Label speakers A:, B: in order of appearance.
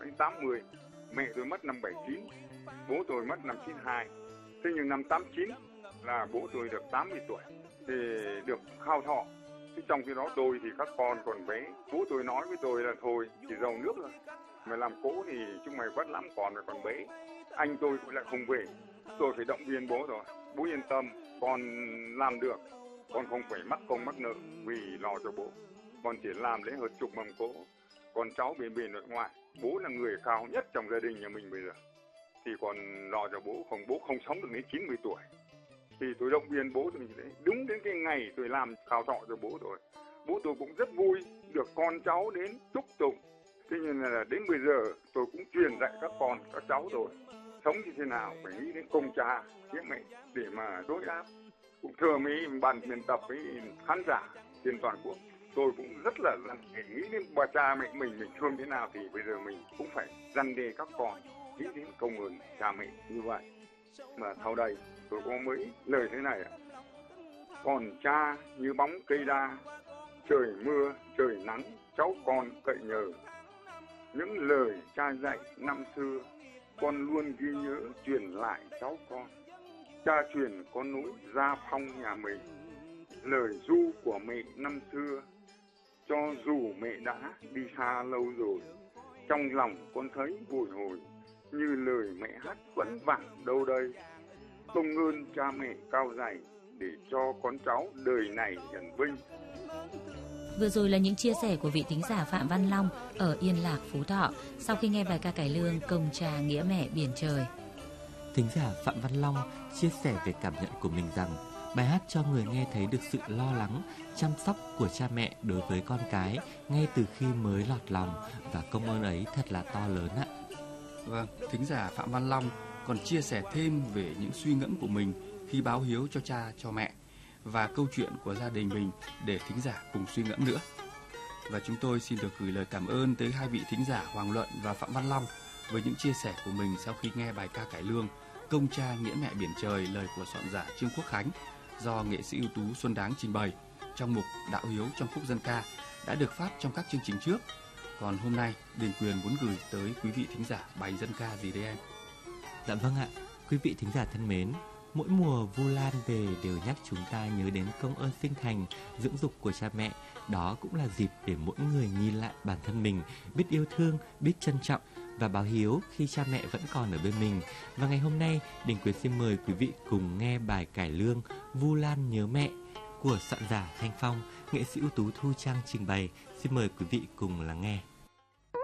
A: đến 80. Mẹ tôi mất năm 79, bố tôi mất năm 92. Thế nhưng năm 89 là bố tôi được 80 tuổi thì được khao thọ. Thế trong khi đó tôi thì các con còn bé. Bố tôi nói với tôi là thôi chỉ giàu nước thôi, mày làm cố thì chúng mày vất lắm, còn mày còn bé. Anh tôi cũng lại không về. Tôi phải động viên bố rồi. Bố yên tâm, con làm được, con không phải mắc công mắc nợ vì lo cho bố. Con chỉ làm lấy hơn chục mâm cỗ, con cháu bên nội ngoại. Bố là người cao nhất trong gia đình nhà mình bây giờ, thì còn lo cho bố, không bố không sống được đến 90 tuổi. Thì tôi động viên bố tôi như thế. Đúng đến cái ngày tôi làm khao thọ cho bố rồi, bố tôi cũng rất vui được con cháu đến chúc tụng. Thế nhưng là đến bây giờ tôi cũng truyền dạy các con, các cháu rồi. Sống như thế nào phải nghĩ đến công cha, nghĩa mẹ để mà đối đáp. Cũng thưa mấy ban biên tập với khán giả trên toàn quốc, tôi cũng rất là nghĩ đến bà cha mẹ mình thương thế nào thì bây giờ mình cũng phải răn đe các con nghĩ đến công ơn cha mẹ như vậy. Mà sau đây tôi có mấy lời thế này ạ. Còn cha như bóng cây đa, trời mưa trời nắng cháu con cậy nhờ. Những lời cha dạy năm xưa con luôn ghi nhớ truyền lại cháu con. Cha truyền con nối gia phong nhà mình, lời ru của mẹ năm xưa, cho dù mẹ đã đi xa lâu rồi, trong lòng con thấy bồi hồi, như lời mẹ hát vẫn vẳng đâu đây. Công ơn cha mẹ cao dày để cho con cháu đời này hiển vinh.
B: Vừa rồi là những chia sẻ của vị thính giả Phạm Văn Long ở Yên Lạc, Phú Thọ sau khi nghe bài ca cải lương Công cha nghĩa mẹ biển trời.
C: Thính giả Phạm Văn Long chia sẻ về cảm nhận của mình rằng bài hát cho người nghe thấy được sự lo lắng, chăm sóc của cha mẹ đối với con cái ngay từ khi mới lọt lòng, và công ơn ấy thật là to lớn ạ.
D: Vâng, thính giả Phạm Văn Long còn chia sẻ thêm về những suy ngẫm của mình khi báo hiếu cho cha cho mẹ và câu chuyện của gia đình mình để thính giả cùng suy ngẫm nữa. Và chúng tôi xin được gửi lời cảm ơn tới hai vị thính giả Hoàng Luận và Phạm Văn Long với những chia sẻ của mình sau khi nghe bài ca cải lương Công cha nghĩa mẹ biển trời, lời của soạn giả Trương Quốc Khánh do nghệ sĩ ưu tú Xuân Đáng trình bày trong mục Đạo hiếu trong khúc dân ca đã được phát trong các chương trình trước. Còn hôm nay Đình Quyền muốn gửi tới quý vị thính giả bài dân ca gì đây em?
C: Dạ vâng ạ, quý vị thính giả thân mến, mỗi mùa Vu Lan về đều nhắc chúng ta nhớ đến công ơn sinh thành, dưỡng dục của cha mẹ. Đó cũng là dịp để mỗi người nhìn lại bản thân mình, biết yêu thương, biết trân trọng và báo hiếu khi cha mẹ vẫn còn ở bên mình. Và ngày hôm nay, Đình Quyền xin mời quý vị cùng nghe bài cải lương Vu Lan nhớ mẹ của soạn giả Thanh Phong, nghệ sĩ ưu tú Thu Trang trình bày. Xin mời quý vị cùng lắng nghe.